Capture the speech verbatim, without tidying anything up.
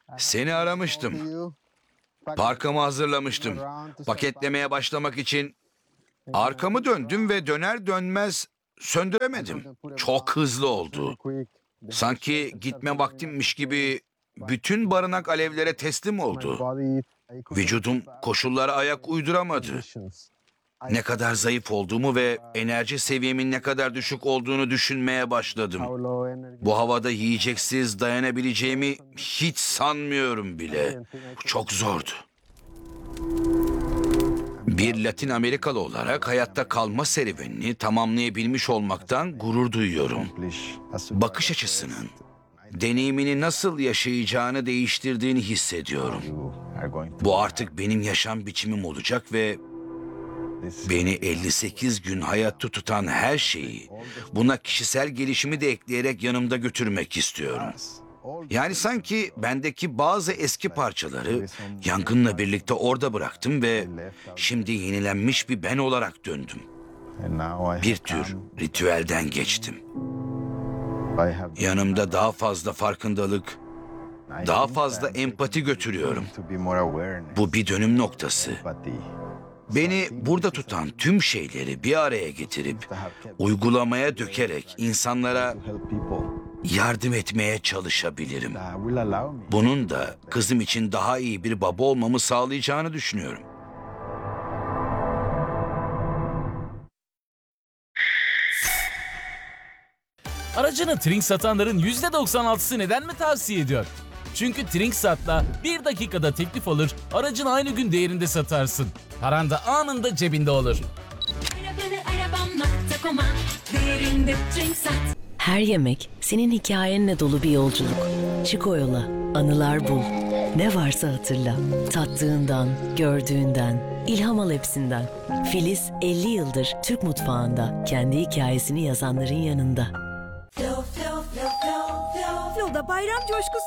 Seni aramıştım. Parkamı hazırlamıştım. Paketlemeye başlamak için arkamı döndüm ve döner dönmez söndüremedim. Çok hızlı oldu. Sanki gitme vaktimmiş gibi bütün barınak alevlere teslim oldu. Vücudum koşullara ayak uyduramadı. Ne kadar zayıf olduğumu ve enerji seviyemin ne kadar düşük olduğunu düşünmeye başladım. Bu havada yiyeceksiz dayanabileceğimi hiç sanmıyorum bile. Çok zordu. Bir Latin Amerikalı olarak hayatta kalma serüvenini tamamlayabilmiş olmaktan gurur duyuyorum. Bakış açısının, deneyimini nasıl yaşayacağını değiştirdiğini hissediyorum. Bu artık benim yaşam biçimim olacak ve beni elli sekiz gün hayatta tutan her şeyi, buna kişisel gelişimi de ekleyerek yanımda götürmek istiyorum. Yani sanki bendeki bazı eski parçaları yangınla birlikte orada bıraktım ve şimdi yenilenmiş bir ben olarak döndüm. Bir tür ritüelden geçtim. Yanımda daha fazla farkındalık, daha fazla empati götürüyorum. Bu bir dönüm noktası. Beni burada tutan tüm şeyleri bir araya getirip, uygulamaya dökerek insanlara yardım etmeye çalışabilirim. Bunun da kızım için daha iyi bir baba olmamı sağlayacağını düşünüyorum. Aracını Trink satanların yüzde doksan altısı neden mi tavsiye ediyor? Çünkü Trinksat'la bir dakikada teklif alır, aracını aynı gün değerinde satarsın. Paran da anında cebinde olur. Arabanı arabam nokta com'a değerinde Trinksat. Her yemek senin hikayenle dolu bir yolculuk. Çık o yola, anılar bul. Ne varsa hatırla. Tattığından, gördüğünden, ilham al hepsinden. Filiz elli yıldır Türk mutfağında kendi hikayesini yazanların yanında. Flo'da bayram coşkusu